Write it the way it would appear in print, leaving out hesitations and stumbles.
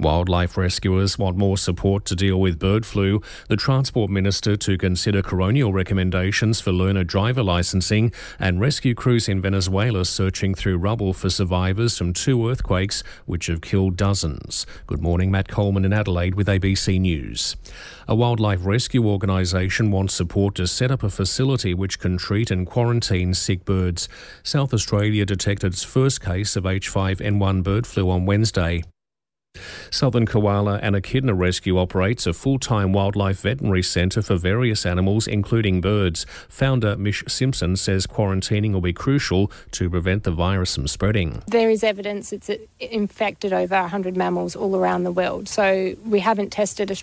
Wildlife rescuers want more support to deal with bird flu. The Transport Minister to consider coronial recommendations for learner driver licensing, and rescue crews in Venezuela searching through rubble for survivors from 2 earthquakes which have killed dozens. Good morning, Matt Coleman in Adelaide with ABC News. A wildlife rescue organisation wants support to set up a facility which can treat and quarantine sick birds. South Australia detected its first case of H5N1 bird flu on Wednesday. Southern Koala and Echidna Rescue operates a full-time wildlife veterinary centre for various animals, including birds. Founder Mish Simpson says quarantining will be crucial to prevent the virus from spreading. There is evidence it's infected over 100 mammals all around the world, so we haven't tested